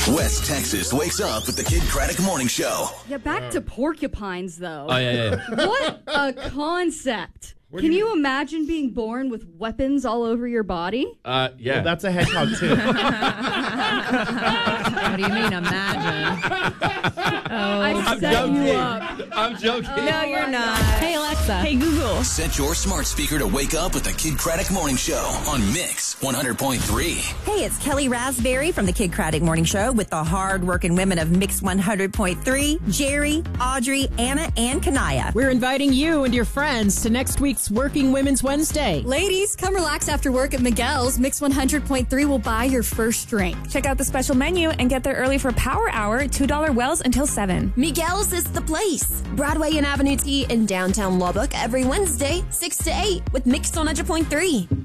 West Texas wakes up with the Kid Craddock Morning Show. Yeah, back to porcupines, though. Oh, yeah. What a concept. Can you imagine being born with weapons all over your body? Yeah. Well, that's a hedgehog, too. What do you mean, imagine? I set you up. I'm joking. No, you're not. Hey, Alexa. Hey, Google. Set your smart speaker to wake up with the Kid Craddock Morning Show on Mix 100.3. Hey, it's Kelly Raspberry from the Kid Craddock Morning Show with the hard-working women of Mix 100.3, Jerry, Audrey, Anna, and Kanaya. We're inviting you and your friends to next week's Working Women's Wednesday. Ladies, come relax after work at Miguel's. Mix 100.3 will buy your first drink. Check out the special menu and get there early for Power Hour, $2 wells until 7. Miguel's is the place. Broadway and Avenue T in downtown Lubbock every Wednesday, 6 to 8 with Mix 100.3.